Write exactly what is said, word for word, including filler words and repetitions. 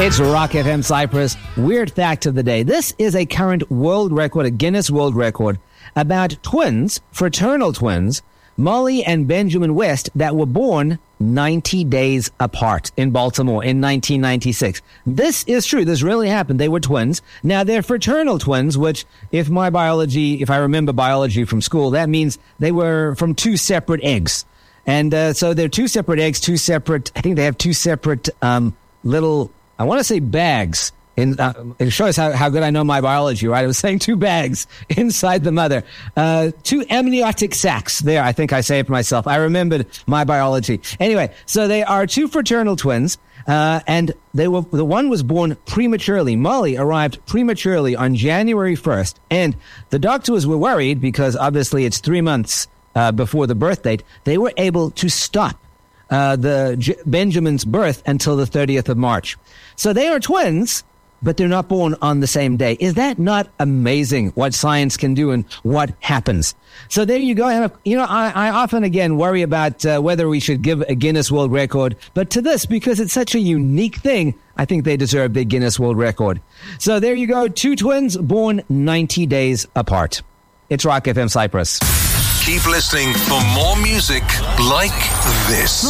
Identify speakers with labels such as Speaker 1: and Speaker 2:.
Speaker 1: It's Rock F M Cyprus. Weird fact of the day. This is a current world record, a Guinness World Record, about twins, fraternal twins, Molly and Benjamin West, that were born ninety days apart in Baltimore in nineteen ninety-six. This is true. This really happened. They were twins. Now, they're fraternal twins, which, if my biology, if I remember biology from school, that means they were from two separate eggs. And uh, so they're two separate eggs, two separate, I think they have two separate um, little, I want to say bags. In, uh, it shows how, how good I know my biology, right? I was saying two bags inside the mother. Uh, two amniotic sacs. There, I think I saved myself. I remembered my biology. Anyway, so they are two fraternal twins, uh, and they were, the one was born prematurely. Molly arrived prematurely on January first, and the doctors were worried because obviously it's three months uh, before the birth date. They were able to stop uh, the J- Benjamin's birth until the thirtieth of March. So they are twins, but they're not born on the same day. Is that not amazing what science can do and what happens? So there you go. And, you know, I, I often, again, worry about uh, whether we should give a Guinness World Record. But to this, because it's such a unique thing, I think they deserve the Guinness World Record. So there you go. Two twins born ninety days apart. It's Rock F M Cyprus.
Speaker 2: Keep listening for more music like this.